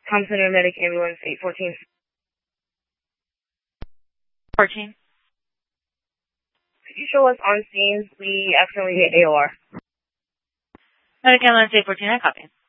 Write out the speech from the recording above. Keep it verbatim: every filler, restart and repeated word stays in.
Thompson Medic Ambulance eight fourteen. fourteen. Could you show us on scene? We accidentally hit A O R. Medic Ambulance eight fourteen, I copy.